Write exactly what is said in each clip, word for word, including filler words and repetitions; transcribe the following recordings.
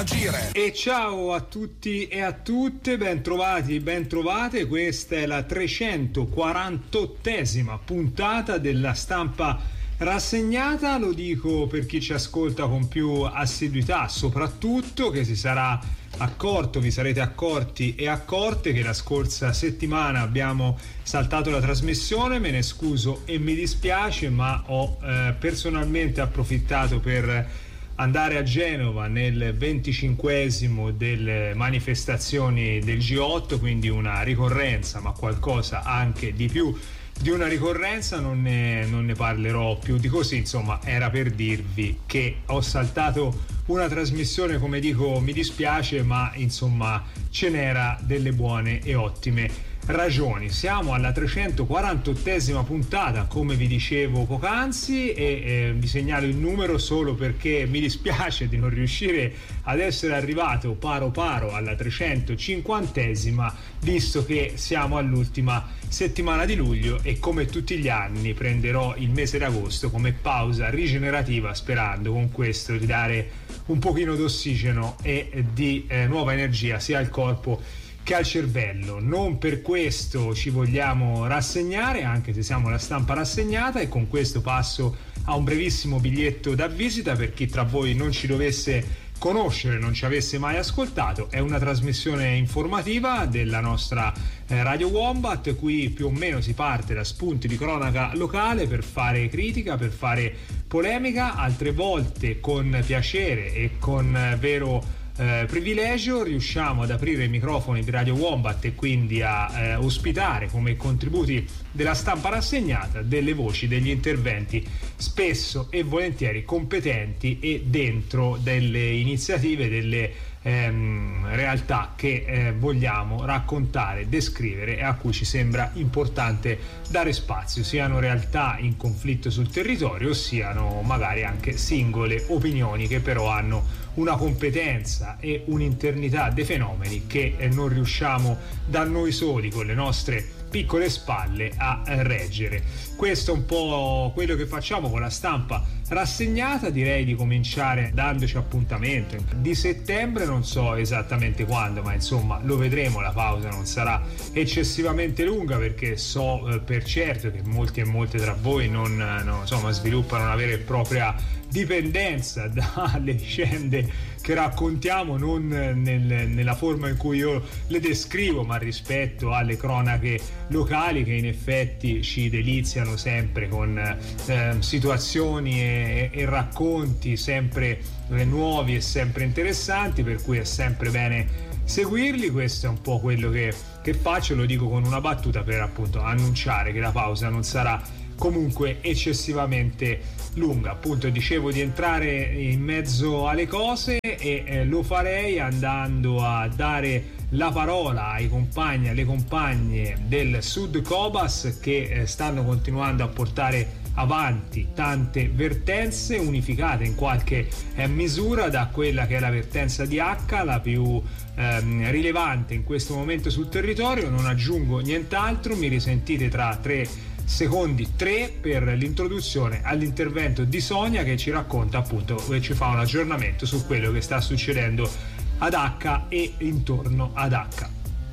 E ciao a tutti e a tutte, ben trovati, ben trovate. Questa è la trecentoquarantottesima puntata della Stampa Rassegnata. Lo dico per chi ci ascolta con più assiduità, soprattutto che si sarà accorto, vi sarete accorti e accorte che la scorsa settimana abbiamo saltato la trasmissione. Me ne scuso e mi dispiace, ma ho eh, personalmente approfittato per andare a Genova nel venticinquesimo delle manifestazioni del G otto, quindi una ricorrenza, ma qualcosa anche di più di una ricorrenza. Non ne, non ne parlerò più di così, insomma era per dirvi che ho saltato una trasmissione, come dico mi dispiace, ma insomma ce n'era delle buone e ottime ragioni. Siamo alla trecentoquarantottesima puntata, come vi dicevo poc'anzi, e eh, vi segnalo il numero solo perché mi dispiace di non riuscire ad essere arrivato paro paro alla trecentocinquantesima, visto che siamo all'ultima settimana di luglio e come tutti gli anni prenderò il mese d'agosto come pausa rigenerativa, sperando con questo di dare un pochino d'ossigeno e di eh, nuova energia sia al corpo che al cervello. Non per questo ci vogliamo rassegnare, anche se siamo la Stampa Rassegnata, e con questo passo a un brevissimo biglietto da visita per chi tra voi non ci dovesse conoscere, non ci avesse mai ascoltato. È una trasmissione informativa della nostra eh, Radio Wombat. Qui più o meno si parte da spunti di cronaca locale per fare critica, per fare polemica, altre volte con piacere e con eh, vero Eh, privilegio riusciamo ad aprire i microfoni di Radio Wombat e quindi a eh, ospitare come contributi della Stampa Rassegnata delle voci, degli interventi spesso e volentieri competenti e dentro delle iniziative, delle ehm, realtà che eh, vogliamo raccontare, descrivere e a cui ci sembra importante dare spazio, siano realtà in conflitto sul territorio, siano magari anche singole opinioni che però hanno una competenza e un'internità dei fenomeni che eh, non riusciamo da noi soli con le nostre piccole spalle a eh, reggere. Questo è un po' quello che facciamo con la Stampa Rassegnata. Direi di cominciare dandoci appuntamento di settembre, non so esattamente quando, ma insomma lo vedremo. La pausa non sarà eccessivamente lunga perché so eh, per certo che molti e molte tra voi non, non insomma sviluppano una vera e propria dipendenza dalle vicende che raccontiamo, non nel, nella forma in cui io le descrivo, ma rispetto alle cronache locali che in effetti ci deliziano sempre con eh, situazioni e, e racconti sempre eh, nuovi e sempre interessanti, per cui è sempre bene seguirli. Questo è un po' quello che, che faccio, lo dico con una battuta per appunto annunciare che la pausa non sarà comunque eccessivamente lunga. Appunto dicevo di entrare in mezzo alle cose e eh, lo farei andando a dare la parola ai compagni, alle compagne del Sud Cobas che eh, stanno continuando a portare avanti tante vertenze unificate in qualche eh, misura da quella che è la vertenza di H, la più ehm, rilevante in questo momento sul territorio. Non aggiungo nient'altro, mi risentite tra tre secondi, tre, per l'introduzione all'intervento di Sonia che ci racconta appunto, che ci fa un aggiornamento su quello che sta succedendo ad H e intorno ad H.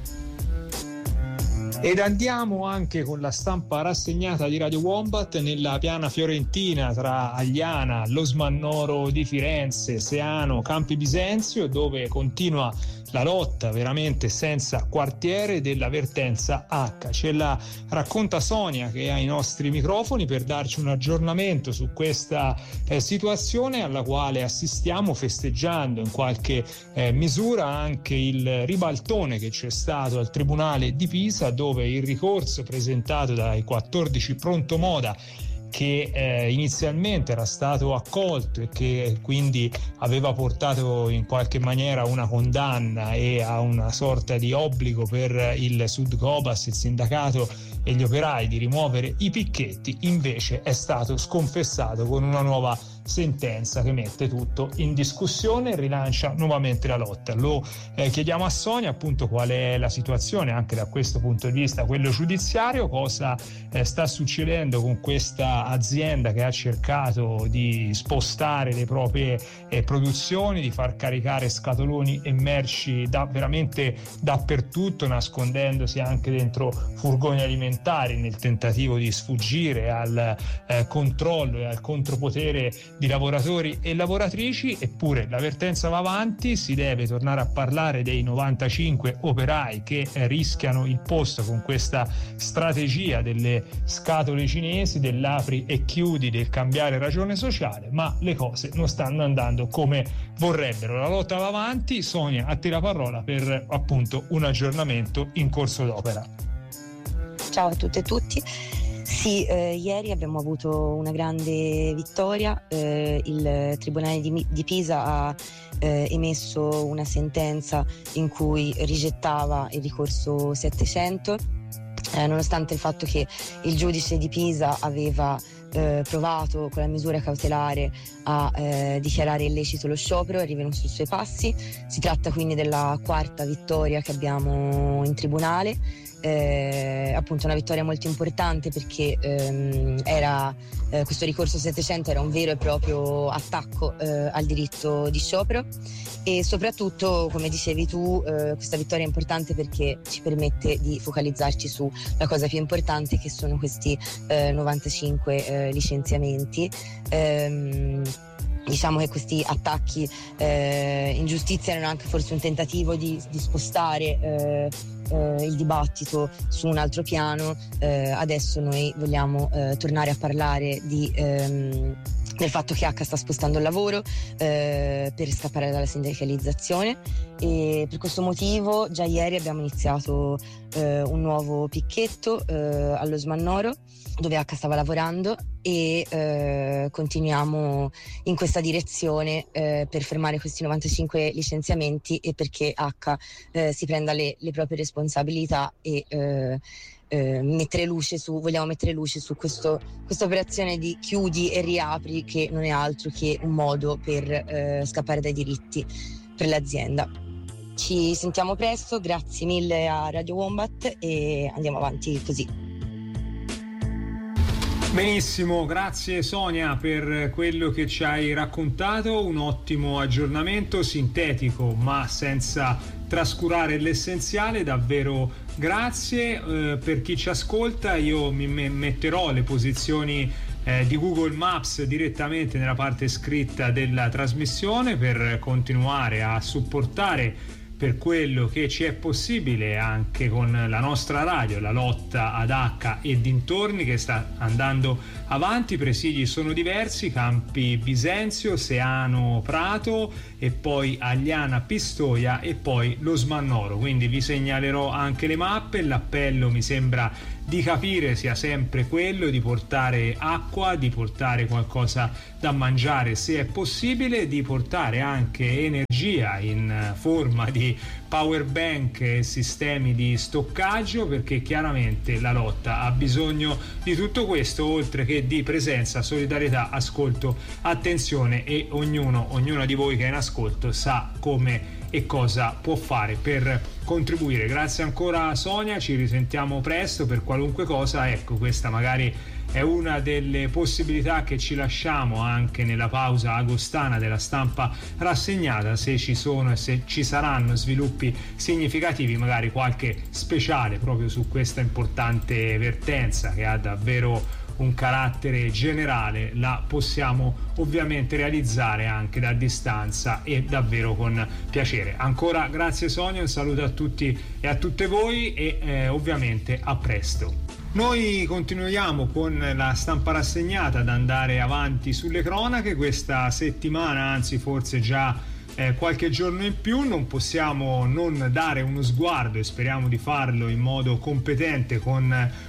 Ed andiamo anche con la Stampa Rassegnata di Radio Wombat nella piana fiorentina tra Agliana, Lo Smannoro di Firenze, Seano, Campi Bisenzio, dove continua la lotta veramente senza quartiere della vertenza H. Ce la racconta Sonia che ha i nostri microfoni per darci un aggiornamento su questa eh, situazione alla quale assistiamo, festeggiando in qualche eh, misura anche il ribaltone che c'è stato al Tribunale di Pisa, dove il ricorso presentato dai quattordici prontomoda che eh, inizialmente era stato accolto e che quindi aveva portato in qualche maniera una condanna e a una sorta di obbligo per il Sud Cobas, il sindacato e gli operai di rimuovere i picchetti, invece è stato sconfessato con una nuova sentenza che mette tutto in discussione e rilancia nuovamente la lotta. Lo eh, chiediamo a Sonia appunto qual è la situazione anche da questo punto di vista, quello giudiziario, cosa eh, sta succedendo con questa azienda che ha cercato di spostare le proprie eh, produzioni, di far caricare scatoloni e merci da veramente dappertutto, nascondendosi anche dentro furgoni alimentari nel tentativo di sfuggire al eh, controllo e al contropotere di lavoratori e lavoratrici. Eppure l'avvertenza va avanti, si deve tornare a parlare dei novantacinque operai che eh, rischiano il posto con questa strategia delle scatole cinesi, dell'apri e chiudi, del cambiare ragione sociale, ma le cose non stanno andando come vorrebbero. La lotta va avanti. Sonia, a te la parola per appunto un aggiornamento in corso d'opera. Ciao a tutte e tutti. Sì, eh, ieri abbiamo avuto una grande vittoria, eh, il Tribunale di, di Pisa ha eh, emesso una sentenza in cui rigettava il ricorso settecento, eh, nonostante il fatto che il giudice di Pisa aveva eh, provato con la misura cautelare a eh, dichiarare illecito lo sciopero, è rivenuto sui suoi passi. Si tratta quindi della quarta vittoria che abbiamo in tribunale. Eh, appunto una vittoria molto importante perché ehm, era eh, questo ricorso settecento era un vero e proprio attacco eh, al diritto di sciopero, e soprattutto, come dicevi tu, eh, questa vittoria è importante perché ci permette di focalizzarci sulla cosa più importante, che sono questi eh, novantacinque eh, licenziamenti. Ehm, Diciamo che questi attacchi eh, in giustizia erano anche forse un tentativo di, di spostare eh, eh, il dibattito su un altro piano. Eh, adesso noi vogliamo eh, tornare a parlare di, ehm, del fatto che H sta spostando il lavoro eh, per scappare dalla sindacalizzazione, e per questo motivo già ieri abbiamo iniziato eh, un nuovo picchetto eh, allo Smannoro, dove H stava lavorando, e eh, continuiamo in questa direzione eh, per fermare questi novantacinque licenziamenti e perché H eh, si prenda le, le proprie responsabilità e eh, eh, mettere luce su, vogliamo mettere luce su questo, questa operazione di chiudi e riapri, che non è altro che un modo per eh, scappare dai diritti per l'azienda. Ci sentiamo presto, grazie mille a Radio Wombat e andiamo avanti così. Benissimo, grazie Sonia per quello che ci hai raccontato, un ottimo aggiornamento sintetico ma senza trascurare l'essenziale, davvero grazie. Eh, per chi ci ascolta, io mi metterò le posizioni eh, di Google Maps direttamente nella parte scritta della trasmissione per continuare a supportare per quello che ci è possibile anche con la nostra radio la lotta ad H e dintorni, che sta andando avanti. I presidi sono diversi: Campi Bisenzio, Seano Prato e poi Agliana Pistoia e poi lo Smannoro, quindi vi segnalerò anche le mappe. L'appello mi sembra di capire sia sempre quello di portare acqua, di portare qualcosa da mangiare se è possibile, di portare anche energia in forma di power bank e sistemi di stoccaggio, perché chiaramente la lotta ha bisogno di tutto questo, oltre che di presenza, solidarietà, ascolto, attenzione, e ognuno, ognuna di voi che è in ascolto sa come e cosa può fare per contribuire. Grazie ancora Sonia, ci risentiamo presto per qualunque cosa. Ecco, questa magari è una delle possibilità che ci lasciamo anche nella pausa agostana della stampa rassegnata. Se ci sono e se ci saranno sviluppi significativi, magari qualche speciale proprio su questa importante vertenza che ha davvero un carattere generale, la possiamo ovviamente realizzare anche da distanza e davvero con piacere. Ancora grazie Sonia, un saluto a tutti e a tutte voi e eh, ovviamente a presto. Noi continuiamo con la stampa rassegnata ad andare avanti sulle cronache questa settimana, anzi forse già Eh, qualche giorno in più. Non possiamo non dare uno sguardo, e speriamo di farlo in modo competente, con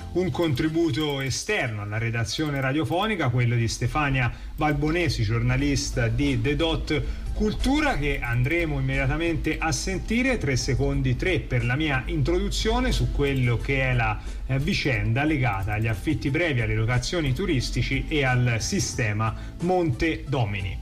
un contributo esterno alla redazione radiofonica, quello di Stefania Balbonesi, giornalista di The Dot Cultura, che andremo immediatamente a sentire. Tre secondi tre per la mia introduzione su quello che è la eh, vicenda legata agli affitti brevi, alle locazioni turistici e al sistema Monte Domini.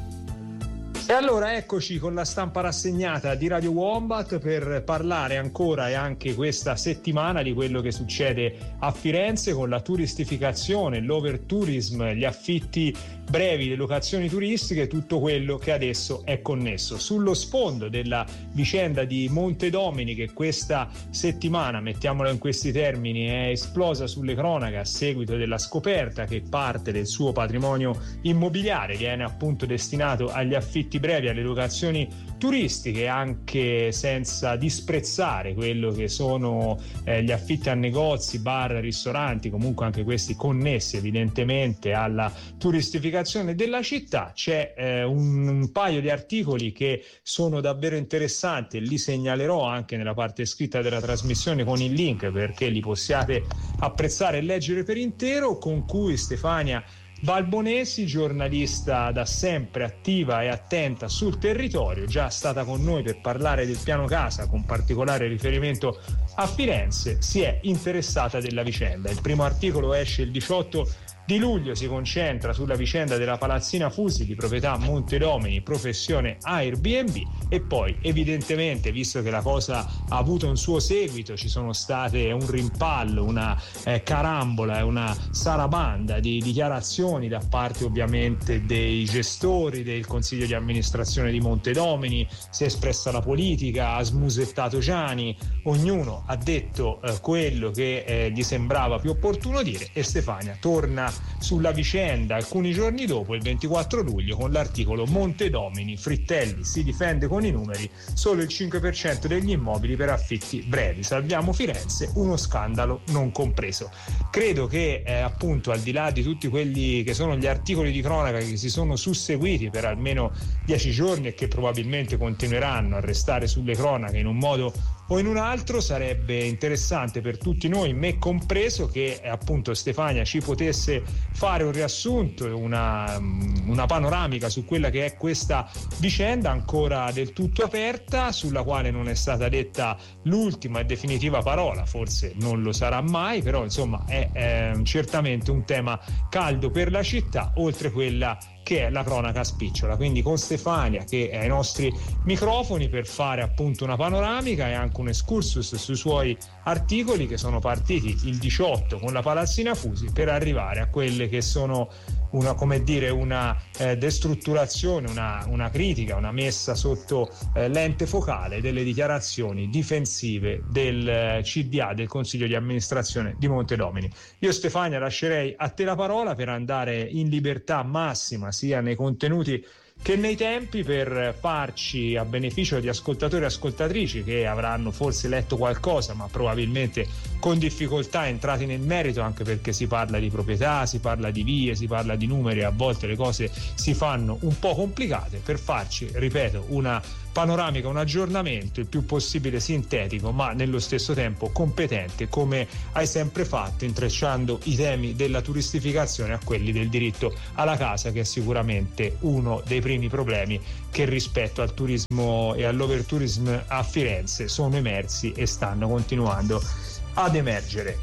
E allora eccoci con la stampa rassegnata di Radio Wombat per parlare ancora e anche questa settimana di quello che succede a Firenze con la turistificazione, l'overtourism, gli affitti brevi, le locazioni turistiche, tutto quello che adesso è connesso. Sullo sfondo della vicenda di Monte Domini, che questa settimana, mettiamola in questi termini, è esplosa sulle cronache a seguito della scoperta che parte del suo patrimonio immobiliare viene appunto destinato agli affitti brevi, alle locazioni turistiche, anche senza disprezzare quello che sono eh, gli affitti a negozi, bar, ristoranti, comunque anche questi connessi evidentemente alla turistificazione della città. C'è eh, un, un paio di articoli che sono davvero interessanti e li segnalerò anche nella parte scritta della trasmissione con il link perché li possiate apprezzare e leggere per intero, con cui Stefania Balbonesi, giornalista da sempre attiva e attenta sul territorio, già stata con noi per parlare del piano casa con particolare riferimento a Firenze, si è interessata della vicenda. Il primo articolo esce il diciotto di luglio, si concentra sulla vicenda della palazzina Fusi di proprietà Monte Domini, professione Airbnb, e poi evidentemente, visto che la cosa ha avuto un suo seguito, ci sono state un rimpallo, una eh, carambola e una sarabanda di dichiarazioni da parte ovviamente dei gestori del consiglio di amministrazione di Monte Domini, si è espressa la politica, ha smusettato Gianni, ognuno ha detto eh, quello che eh, gli sembrava più opportuno dire, e Stefania torna sulla vicenda alcuni giorni dopo, il ventiquattro luglio, con l'articolo Monte Domini, Frittelli si difende con i numeri, solo il cinque per cento degli immobili per affitti brevi, salviamo Firenze, uno scandalo non compreso. Credo che eh, appunto al di là di tutti quelli che sono gli articoli di cronaca che si sono susseguiti per almeno dieci giorni e che probabilmente continueranno a restare sulle cronache in un modo o in un altro, sarebbe interessante per tutti noi, me compreso, che eh, appunto Stefania ci potesse fare un riassunto, una, una panoramica su quella che è questa vicenda ancora del tutto aperta, sulla quale non è stata detta l'ultima e definitiva parola, forse non lo sarà mai, però insomma è eh, certamente un tema caldo per la città, oltre quella che è la cronaca spicciola. Quindi con Stefania che è ai nostri microfoni per fare appunto una panoramica e anche un excursus sui suoi articoli che sono partiti il diciotto con la palazzina Fusi per arrivare a quelle che sono una, come dire, una eh, destrutturazione, una, una critica, una messa sotto eh, lente focale delle dichiarazioni difensive del eh, C D A, del Consiglio di amministrazione di Monte Domini. Io Stefania lascerei a te la parola per andare in libertà massima sia nei contenuti che nei tempi, per farci, a beneficio di ascoltatori e ascoltatrici che avranno forse letto qualcosa ma probabilmente con difficoltà entrati nel merito, anche perché si parla di proprietà, si parla di vie, si parla di numeri, a volte le cose si fanno un po' complicate, per farci, ripeto, una panoramica, un aggiornamento il più possibile sintetico ma nello stesso tempo competente, come hai sempre fatto, intrecciando i temi della turistificazione a quelli del diritto alla casa, che è sicuramente uno dei primi problemi che rispetto al turismo e all'overtourism a Firenze sono emersi e stanno continuando ad emergere.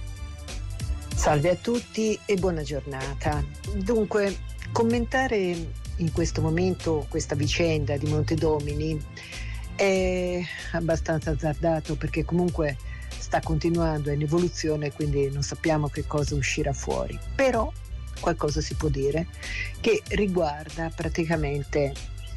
Salve a tutti e buona giornata. Dunque, commentare in questo momento questa vicenda di Monte Domini è abbastanza azzardato, perché comunque sta continuando, è in evoluzione, quindi non sappiamo che cosa uscirà fuori, però qualcosa si può dire che riguarda praticamente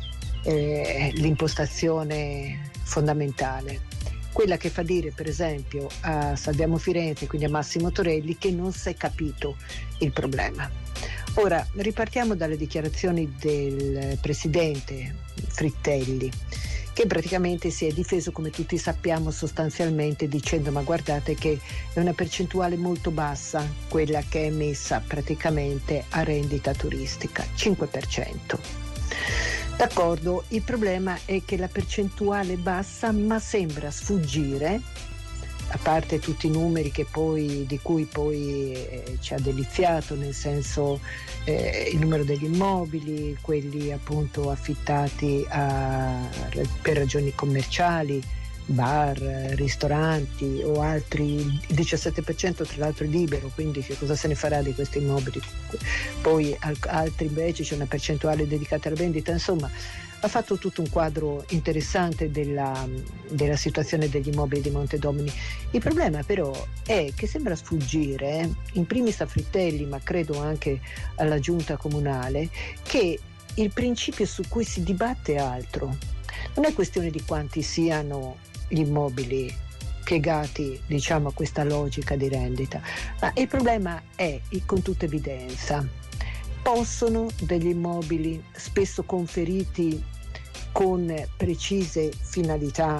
eh, l'impostazione fondamentale, quella che fa dire per esempio a Salviamo Firenze, quindi a Massimo Torelli, che non si è capito il problema. Ora ripartiamo dalle dichiarazioni del presidente Frittelli, che praticamente si è difeso, come tutti sappiamo, sostanzialmente dicendo: ma guardate che è una percentuale molto bassa quella che è messa praticamente a rendita turistica, cinque per cento. D'accordo, il problema è che la percentuale è bassa, ma sembra sfuggire a parte tutti i numeri che poi, di cui poi eh, ci ha deliziato, nel senso eh, il numero degli immobili, quelli appunto affittati a, per ragioni commerciali, bar, ristoranti o altri, il diciassette per cento tra l'altro è libero, quindi che cosa se ne farà di questi immobili? Poi al, altri invece c'è una percentuale dedicata alla vendita, insomma ha fatto tutto un quadro interessante della, della situazione degli immobili di Montedomini. Il problema però è che sembra sfuggire, in primis a Frittelli, ma credo anche alla giunta comunale, che il principio su cui si dibatte è altro. Non è questione di quanti siano gli immobili piegati, diciamo, a questa logica di rendita, ma il problema è, con tutta evidenza, possono degli immobili spesso conferiti con precise finalità,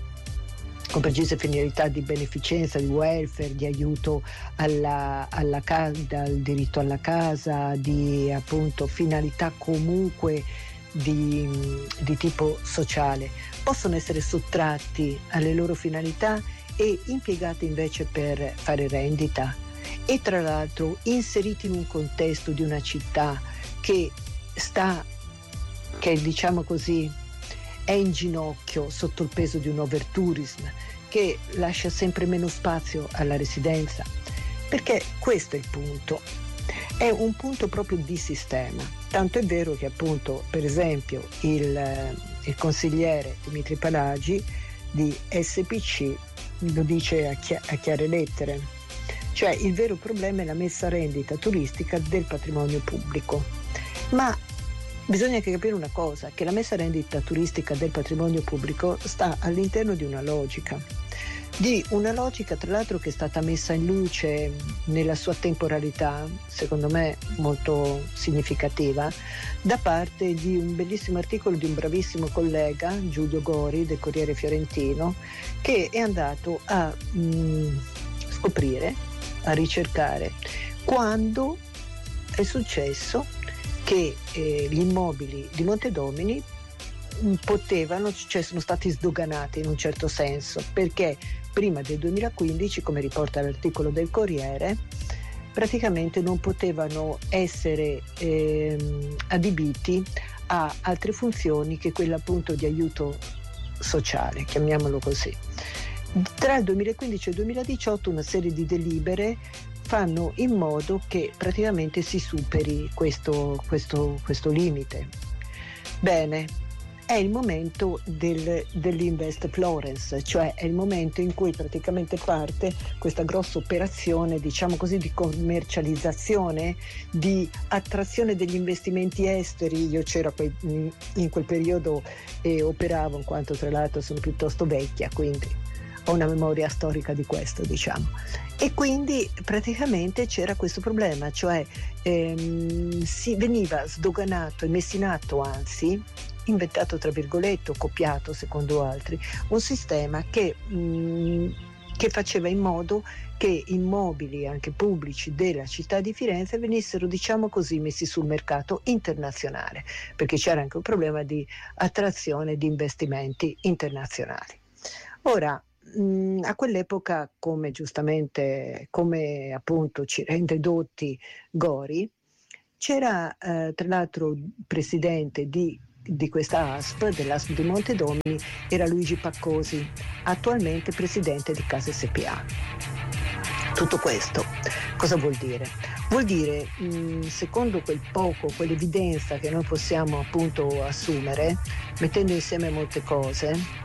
con precise finalità di beneficenza, di welfare, di aiuto alla, alla casa, al diritto alla casa, di appunto finalità comunque di, di tipo sociale, possono essere sottratti alle loro finalità e impiegati invece per fare rendita, e tra l'altro inseriti in un contesto di una città che sta, che diciamo così, è in ginocchio sotto il peso di un overtourism che lascia sempre meno spazio alla residenza, perché questo è il punto, è un punto proprio di sistema. Tanto è vero che appunto, per esempio, il, il consigliere Dimitri Palagi di S P C lo dice a, chi- a chiare lettere, cioè il vero problema è la messa a rendita turistica del patrimonio pubblico. Ma bisogna anche capire una cosa, che la messa a rendita turistica del patrimonio pubblico sta all'interno di una logica, di una logica tra l'altro che è stata messa in luce nella sua temporalità, secondo me molto significativa, da parte di un bellissimo articolo di un bravissimo collega, Giulio Gori, del Corriere Fiorentino, che è andato a mh, scoprire, a ricercare quando è successo che eh, gli immobili di Montedomini potevano, cioè sono stati sdoganati in un certo senso, perché prima del duemilaquindici, come riporta l'articolo del Corriere, praticamente non potevano essere ehm, adibiti a altre funzioni che quella appunto di aiuto sociale, chiamiamolo così. Tra il duemilaquindici e il duemiladiciotto una serie di delibere fanno in modo che praticamente si superi questo, questo, questo limite. Bene, è il momento del, dell'Invest Florence, cioè è il momento in cui praticamente parte questa grossa operazione, diciamo così, di commercializzazione, di attrazione degli investimenti esteri. Io c'ero que- in quel periodo e operavo, in quanto tra l'altro sono piuttosto vecchia, quindi ho una memoria storica di questo, diciamo. E quindi praticamente c'era questo problema, cioè ehm, si veniva sdoganato e messo in atto, anzi inventato tra virgolette o copiato secondo altri, un sistema che, mh, che faceva in modo che immobili anche pubblici della città di Firenze venissero, diciamo così, messi sul mercato internazionale, perché c'era anche un problema di attrazione di investimenti internazionali. Ora, a quell'epoca, come giustamente, come appunto ci rende dotti Gori, c'era eh, tra l'altro il presidente di, di questa A S P, dell'A S P di Montedomini, era Luigi Paccosi, attualmente presidente di Casa S P A. Tutto questo cosa vuol dire? Vuol dire, mh, secondo quel poco, quell'evidenza che noi possiamo appunto assumere, mettendo insieme molte cose,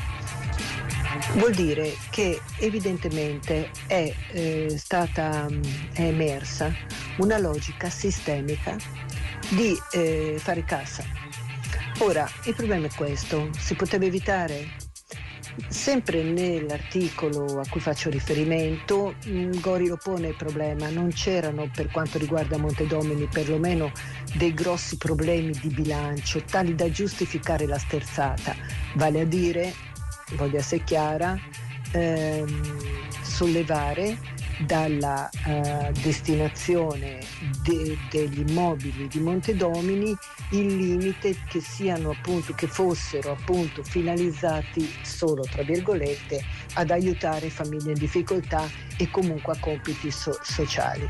vuol dire che evidentemente è eh, stata è emersa una logica sistemica di eh, fare cassa. Ora, il problema è questo: si poteva evitare? Sempre nell'articolo a cui faccio riferimento, Gori lo pone il problema: non c'erano, per quanto riguarda Montedomini, perlomeno dei grossi problemi di bilancio tali da giustificare la sterzata, vale a dire, voglio essere chiara, ehm, sollevare dalla uh, destinazione de- degli immobili di Montedomini il limite che siano appunto che fossero appunto finalizzati solo tra virgolette ad aiutare famiglie in difficoltà e comunque a compiti so- sociali.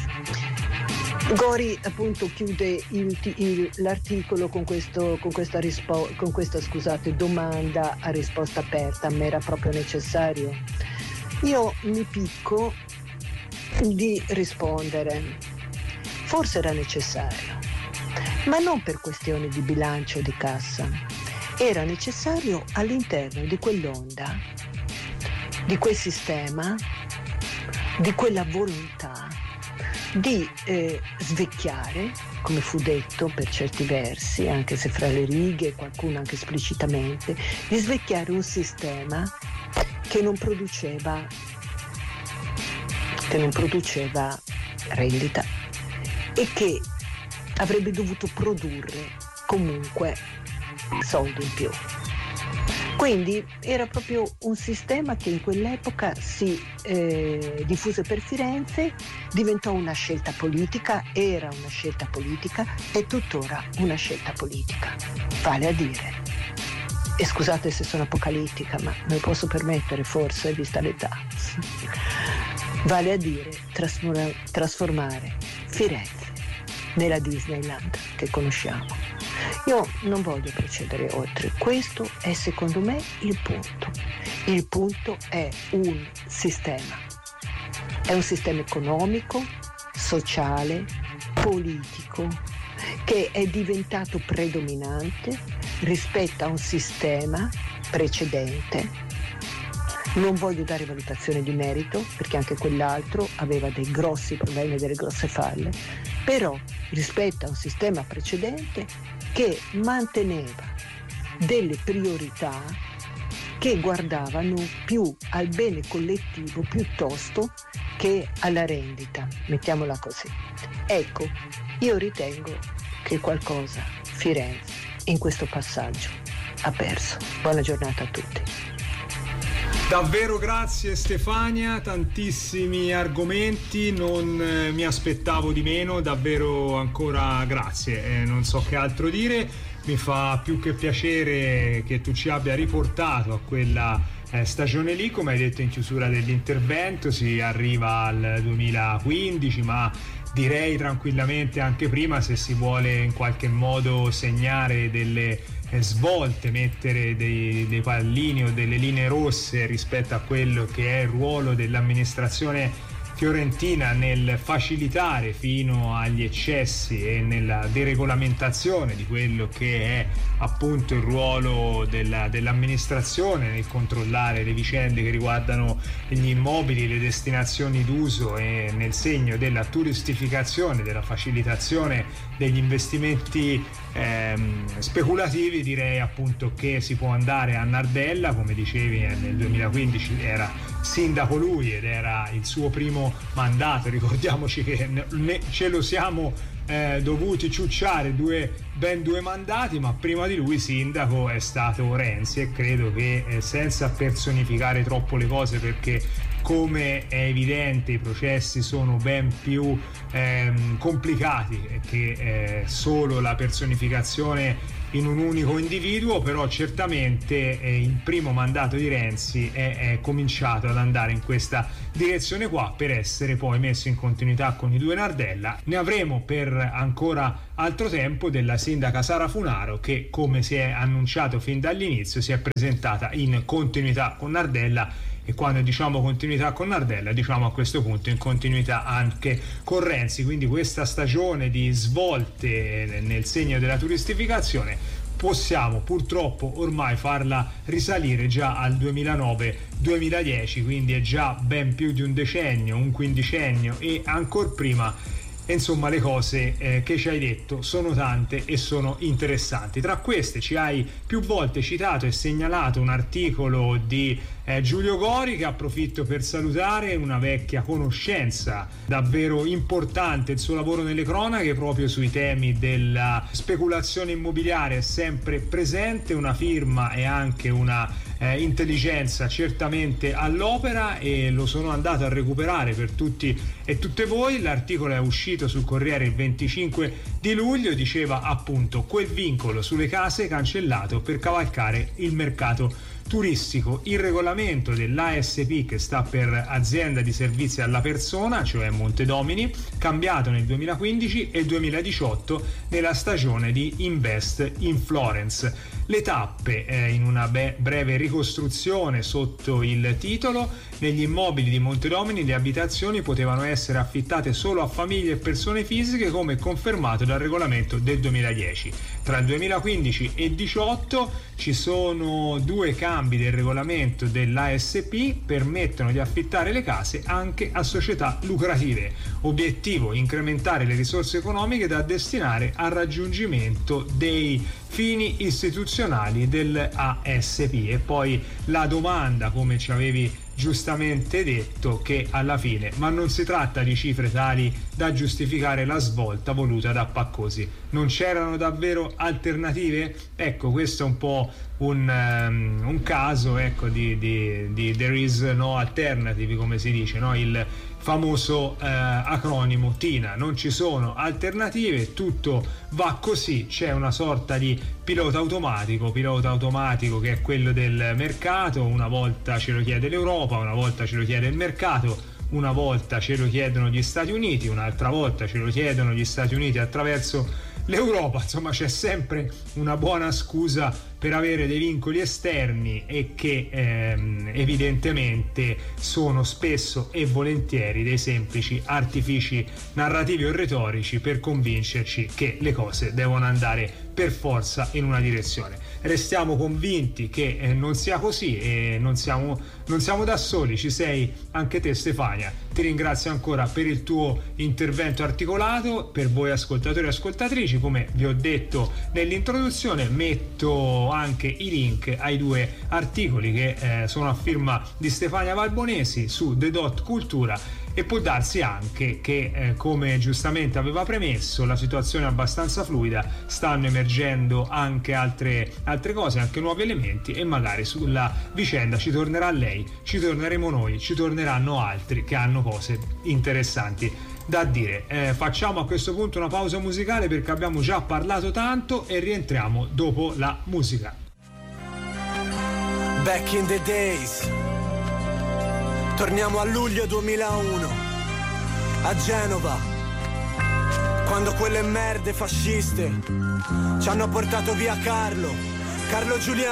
Gori appunto chiude il, il, l'articolo con, questo, con questa, rispo, con questa scusate, domanda a risposta aperta: ma era proprio necessario? Io mi picco di rispondere, forse era necessario, ma non per questioni di bilancio o di cassa, era necessario all'interno di quell'onda, di quel sistema, di quella volontà di eh, svecchiare, come fu detto per certi versi, anche se fra le righe, qualcuno anche esplicitamente, di svecchiare un sistema che non produceva che non produceva rendita e che avrebbe dovuto produrre comunque soldi in più. Quindi era proprio un sistema che in quell'epoca si eh, diffuse per Firenze, diventò una scelta politica, era una scelta politica e tuttora una scelta politica. Vale a dire, e scusate se sono apocalittica, ma me lo posso permettere forse vista l'età, vale a dire trasformare, trasformare Firenze nella Disneyland che conosciamo. Io non voglio procedere oltre, questo è secondo me il punto. Il punto è un sistema, è un sistema economico, sociale, politico, che è diventato predominante rispetto a un sistema precedente. Non voglio dare valutazione di merito, perché anche quell'altro aveva dei grossi problemi e delle grosse falle, però rispetto a un sistema precedente che manteneva delle priorità che guardavano più al bene collettivo piuttosto che alla rendita, mettiamola così. Ecco, io ritengo che qualcosa Firenze in questo passaggio ha perso. Buona giornata a tutti. Davvero grazie Stefania, tantissimi argomenti, non eh, mi aspettavo di meno, davvero ancora grazie, eh, non so che altro dire, mi fa più che piacere che tu ci abbia riportato a quella eh, stagione lì, come hai detto in chiusura dell'intervento, si arriva al duemilaquindici, ma direi tranquillamente anche prima, se si vuole in qualche modo segnare delle svolte, mettere dei, dei pallini o delle linee rosse rispetto a quello che è il ruolo dell'amministrazione fiorentina nel facilitare fino agli eccessi e nella deregolamentazione di quello che è appunto il ruolo della, dell'amministrazione nel controllare le vicende che riguardano gli immobili, le destinazioni d'uso e nel segno della turistificazione, della facilitazione degli investimenti ehm, speculativi. Direi appunto che si può andare a Nardella, come dicevi nel duemilaquindici era sindaco lui ed era il suo primo mandato, ricordiamoci che ne, ce lo siamo eh, dovuti ciucciare due, ben due mandati, ma prima di lui sindaco è stato Renzi e credo che eh, senza personificare troppo le cose, perché come è evidente i processi sono ben più ehm, complicati che eh, solo la personificazione in un unico individuo, però certamente eh, il primo mandato di Renzi è, è cominciato ad andare in questa direzione qua, per essere poi messo in continuità con i due Nardella. Ne avremo per ancora altro tempo della sindaca Sara Funaro, che come si è annunciato fin dall'inizio si è presentata in continuità con Nardella, e quando diciamo continuità con Nardella diciamo a questo punto in continuità anche con Renzi. Quindi questa stagione di svolte nel segno della turistificazione possiamo purtroppo ormai farla risalire già al duemilanove duemiladieci, quindi è già ben più di un decennio, un quindicennio e ancor prima. E insomma le cose eh, che ci hai detto sono tante e sono interessanti. Tra queste ci hai più volte citato e segnalato un articolo di eh, Giulio Gori, che approfitto per salutare, una vecchia conoscenza, davvero importante il suo lavoro nelle cronache proprio sui temi della speculazione immobiliare, è sempre presente, una firma e anche una eh, intelligenza certamente all'opera, e lo sono andato a recuperare per tutti e tutte voi. L'articolo è uscito sul Corriere il venticinque di luglio, diceva appunto: quel vincolo sulle case cancellato per cavalcare il mercato turistico. Il regolamento dell'A S P, che sta per Azienda di Servizi alla Persona, cioè Montedomini, cambiato nel duemilaquindici e duemiladiciotto nella stagione di Invest in Florence. Le tappe eh, in una be- breve ricostruzione sotto il titolo: negli immobili di Montedomini le abitazioni potevano essere affittate solo a famiglie e persone fisiche, come confermato dal regolamento del duemiladieci. Tra il duemilaquindici e diciotto ci sono due cambi del regolamento dell'A S P, permettono di affittare le case anche a società lucrative. Obiettivo: incrementare le risorse economiche da destinare al raggiungimento dei fini istituzionali dell'A S P. E poi la domanda, come ci avevi giustamente detto, che alla fine, ma non si tratta di cifre tali da giustificare la svolta voluta da Paccosi? Non c'erano davvero alternative? Ecco, questo è un po' un, um, un caso, ecco, di, di, di there is no alternative, come si dice, no? Il famoso eh, acronimo TINA. Non ci sono alternative, tutto va così, c'è una sorta di pilota automatico, pilota automatico che è quello del mercato. Una volta ce lo chiede l'Europa, una volta ce lo chiede il mercato, una volta ce lo chiedono gli Stati Uniti, un'altra volta ce lo chiedono gli Stati Uniti attraverso l'Europa. Insomma, c'è sempre una buona scusa per avere dei vincoli esterni, e che ehm, evidentemente sono spesso e volentieri dei semplici artifici narrativi o retorici per convincerci che le cose devono andare per forza in una direzione. Restiamo convinti che eh, non sia così, e non siamo, non siamo da soli, ci sei anche te, Stefania. Ti ringrazio ancora per il tuo intervento articolato. Per voi ascoltatori e ascoltatrici, come vi ho detto nell'introduzione, metto anche i link ai due articoli che eh, sono a firma di Stefania Valbonesi su The Dot Cultura, e può darsi anche che eh, come giustamente aveva premesso, la situazione è abbastanza fluida, stanno emergendo anche altre, altre cose, anche nuovi elementi, e magari sulla vicenda ci tornerà lei, ci torneremo noi, ci torneranno altri che hanno cose interessanti da dire. Eh, facciamo a questo punto una pausa musicale, perché abbiamo già parlato tanto, e rientriamo dopo la musica. Back in the days, torniamo a luglio duemilauno, a Genova, quando quelle merde fasciste ci hanno portato via Carlo, Carlo Giuliano.